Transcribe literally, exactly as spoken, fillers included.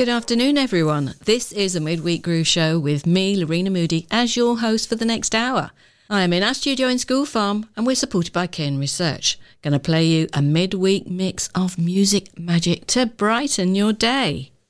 Good afternoon, everyone. This is a Midweek Groove Show with me, Lorena Moody, as your host for the next hour. I am in our studio in School Farm, and we're supported by Cairn Research. Going to play you a midweek mix of music magic to brighten your day.